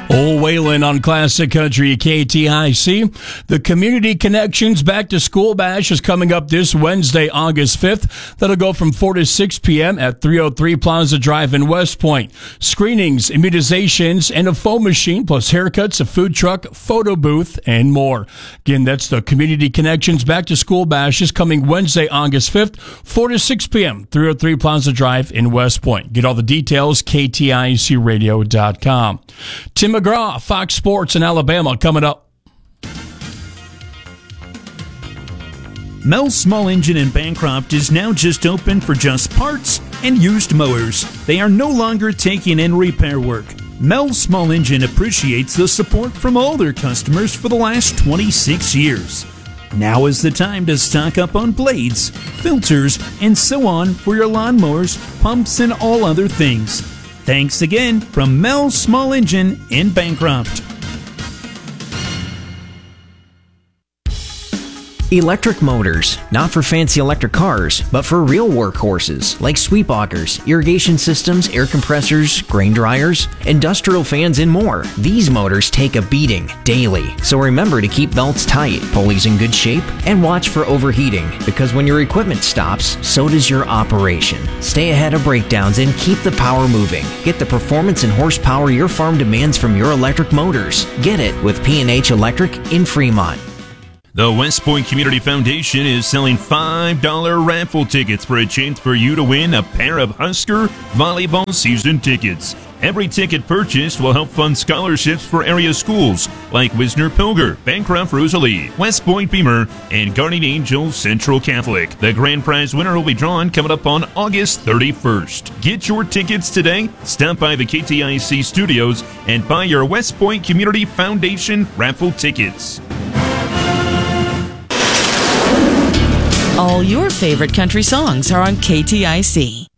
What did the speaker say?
Old Wayland on Classic Country KTIC. The Community Connections Back to School Bash is coming up this Wednesday, August 5th. That'll go from 4 to 6 p.m. at 303 Plaza Drive in West Point. Screenings, immunizations, and a foam machine, plus haircuts, a food truck, photo booth, and more. Again, that's the Community Connections Back to School Bash is coming Wednesday, August 5th, 4 to 6 p.m., 303 Plaza Drive in West Point. Get all the details, KTICradio.com. Tim McGraw, Fox Sports in Alabama, coming up. Mel's Small Engine in Bancroft is now just open for just parts and used mowers. They are no longer taking in repair work. Mel's Small Engine appreciates the support from all their customers for the last 26 years. Now is the time to stock up on blades, filters, and so on for your lawnmowers, pumps, and all other things. Thanks again from Mel's Small Engine in Bancroft. Electric motors, not for fancy electric cars, but for real workhorses like sweep augers, irrigation systems, air compressors, grain dryers, industrial fans, and more. These motors take a beating daily, so remember to keep belts tight, pulleys in good shape, and watch for overheating, because when your equipment stops, so does your operation. Stay ahead of breakdowns and keep the power moving. Get the performance and horsepower your farm demands from your electric motors. Get it with P&H Electric in Fremont. The West Point Community Foundation is selling $5 raffle tickets for a chance for you to win a pair of Husker volleyball season tickets. Every ticket purchased will help fund scholarships for area schools like Wisner Pilger, Bancroft Rosalie, West Point Beamer, and Guardian Angels Central Catholic. The grand prize winner will be drawn coming up on August 31st. Get your tickets today. Stop by the KTIC studios and buy your West Point Community Foundation raffle tickets. All your favorite country songs are on KTIC.